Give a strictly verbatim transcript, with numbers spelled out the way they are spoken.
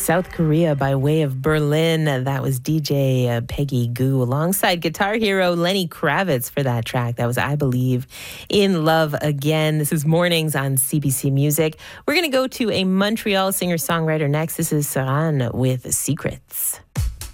South Korea by way of Berlin. That was D J uh, Peggy Gou alongside guitar hero Lenny Kravitz for that track. That was I Believe in Love Again. This is Mornings on C B C Music. We're going to go to a Montreal singer-songwriter next. This is Saran with Secrets.